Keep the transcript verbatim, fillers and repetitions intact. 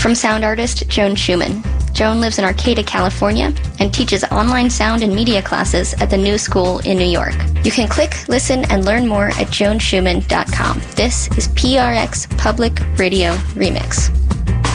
from sound artist Joan Schumann. Joan lives in Arcata, California, and teaches online sound and media classes at the New School in New York. You can click, listen, and learn more at joan schumann dot com. This is P R X Public Radio Remix.